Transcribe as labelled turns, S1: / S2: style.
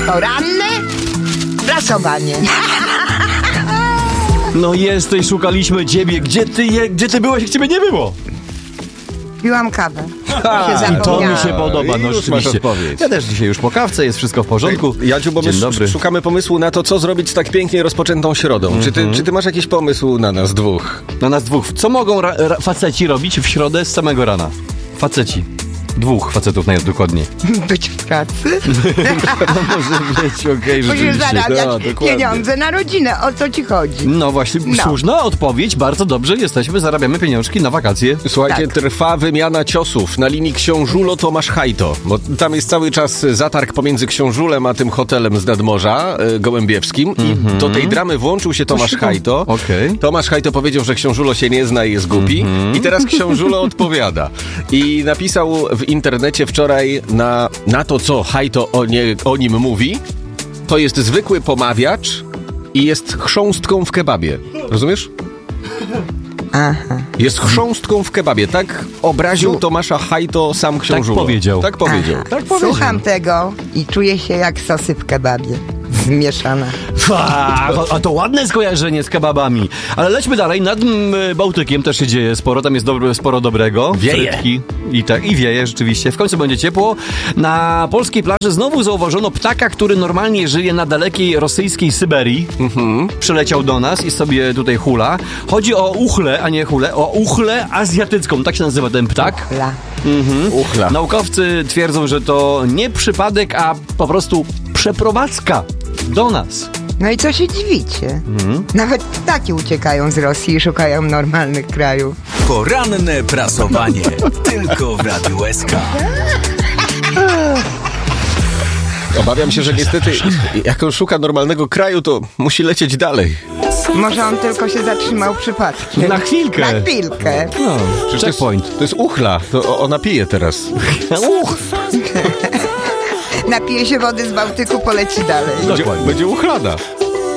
S1: Poranne prasowanie.
S2: No jesteś, szukaliśmy ciebie. Gdzie ty byłeś, jak ciebie nie było?
S1: Piłam kawę.
S2: To mi się podoba, no
S3: już masz
S2: rzeczywiście.
S3: odpowiedź.
S2: Ja też dzisiaj już po kawce, jest wszystko w porządku.
S3: Jadziu, bo my
S2: Dzień dobry.
S3: szukamy pomysłu na to, co zrobić z tak pięknie rozpoczętą środą. Czy ty masz jakiś pomysł na nas dwóch?
S2: Na nas dwóch. Co mogą faceci robić w środę z samego rana? Faceci. 2 facetów najdokładniej.
S1: Być w pracy.
S2: Może być, okej,
S1: Musisz
S2: rzeczywiście.
S1: zarabiać
S3: dokładnie.
S1: pieniądze na rodzinę. O co ci chodzi?
S2: No właśnie, słuszna odpowiedź, bardzo dobrze, zarabiamy pieniążki na wakacje.
S3: Słuchajcie,
S1: Tak.
S3: trwa wymiana ciosów na linii Książulo-Tomasz Hajto, bo tam jest cały czas zatarg pomiędzy Książulem a tym hotelem z nadmorza gołębiewskim i do tej dramy włączył się Tomasz Hajto.
S2: Okej.
S3: Tomasz Hajto powiedział, że Książulo się nie zna i jest głupi i teraz Książulo odpowiada. I napisał w internecie wczoraj na to, co Hajto o nim mówi, to jest zwykły pomawiacz i jest chrząstką w kebabie. Rozumiesz?
S1: Aha.
S3: Jest chrząstką w kebabie. Tak obraził Tomasza Hajto sam Książulo.
S2: powiedział.
S3: Tak powiedział.
S1: Słucham tego i czuję się jak sosy w kebabie. Zmieszana.
S2: A to ładne skojarzenie z kebabami. Ale lećmy dalej. Nad Bałtykiem też się dzieje sporo. Tam jest sporo dobrego.
S3: Wieje.
S2: Frytki. I wieje rzeczywiście. W końcu będzie ciepło. Na polskiej plaży znowu zauważono ptaka, który normalnie żyje na dalekiej rosyjskiej Syberii. Przyleciał do nas i sobie tutaj hula. Chodzi o uchlę, a nie hulę. O uchlę azjatycką. Tak się nazywa ten ptak.
S3: Uchla.
S2: Naukowcy twierdzą, że to nie przypadek, a po prostu przeprowadzka do nas.
S1: No i co się dziwicie? Nawet ptaki uciekają z Rosji i szukają normalnych krajów.
S4: Poranne prasowanie. Tylko w Radiu SK.
S3: Obawiam się, że niestety jak on szuka normalnego kraju, to musi lecieć dalej.
S1: Może on tylko się zatrzymał przypadkiem.
S2: Na chwilkę.
S1: Na chwilkę.
S2: No,
S3: Przecież
S2: checkpoint.
S3: To jest uchla. To ona pije teraz.
S1: Napije się wody z Bałtyku, poleci dalej.
S2: Dokładnie.
S3: Będzie uchlana.